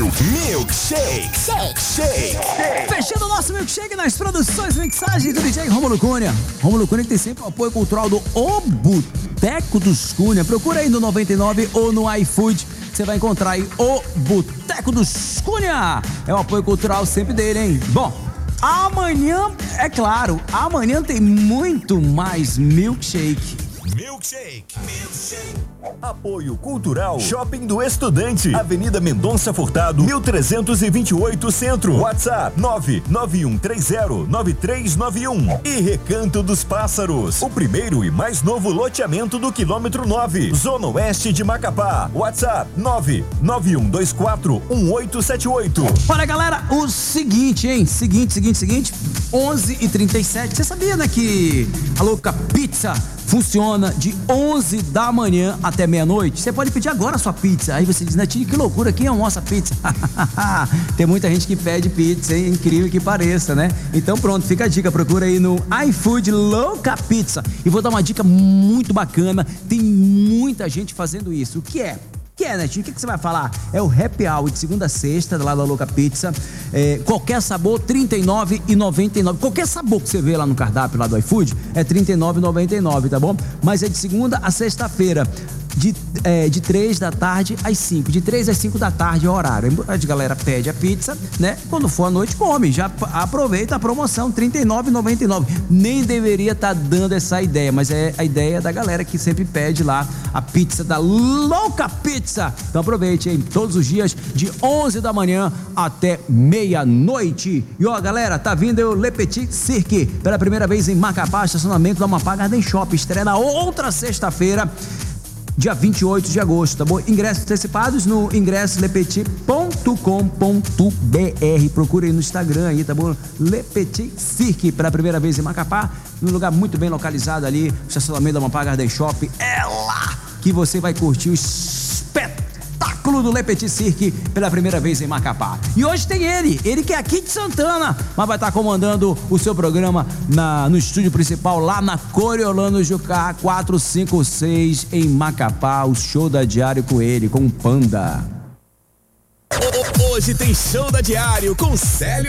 Milkshake. Fechando o nosso Milkshake nas produções e mixagens do DJ Rômulo Cunha. Rômulo Cunha que tem sempre o apoio cultural do O Boteco dos Cunha. Procura aí no 99 ou no iFood. Você vai encontrar aí O Boteco dos Cunha. É o apoio cultural sempre dele, hein? Bom, amanhã, é claro, amanhã tem muito mais Milkshake. Apoio Cultural Shopping do Estudante, Avenida Mendonça Furtado, 1328 Centro. WhatsApp 991309391. E Recanto dos Pássaros, o primeiro e mais novo loteamento do quilômetro 9, Zona Oeste de Macapá. WhatsApp 991241878. Olha, galera, o seguinte, hein? Seguinte, 11h37. Você sabia, né, que a Louca Pizza funciona de 11 da manhã até meia-noite? Você pode pedir agora a sua pizza. Aí você diz, Netinho, que loucura, quem almoça pizza? Tem muita gente que pede pizza, hein? Incrível que pareça, né? Então pronto, fica a dica, procura aí no iFood Louca Pizza. E vou dar uma dica muito bacana, tem muita gente fazendo isso. O que é? Netinho, o que você vai falar? É o Happy Hour de segunda a sexta, lá da Louca Pizza. Qualquer sabor, R$ 39,99. Qualquer sabor que você vê lá no cardápio lá do iFood é R$ 39,99, tá bom? Mas é de segunda a sexta-feira. De 3 da tarde às 5. De 3 às 5 da tarde é o horário. A galera pede a pizza, né? Quando for à noite, come. Já aproveita a promoção, R$ 39,99. Nem deveria estar dando essa ideia, mas é a ideia da galera que sempre pede lá a pizza da Louca Pizza. Então aproveite, hein? Todos os dias, de 11 da manhã até meia-noite. E ó, galera, tá vindo o Le Petit Cirque pela primeira vez em Macapá, estacionamento da Amapá Garden Shop. Estreia na outra sexta-feira, dia 28 de agosto, tá bom? Ingressos antecipados no ingressolepetit.com.br. Procure aí no Instagram aí, tá bom? Le Petit Cirque, pela primeira vez em Macapá, num lugar muito bem localizado ali, o estacionamento da Amapá Garden Shop. É lá que você vai curtir o espetáculo do Le Petit Cirque pela primeira vez em Macapá. E hoje tem ele que é aqui de Santana, mas vai estar comandando o seu programa no estúdio principal lá na Coriolano Jucá 456 em Macapá, o show da Diário com ele, com o Panda. Hoje tem show da Diário com Célio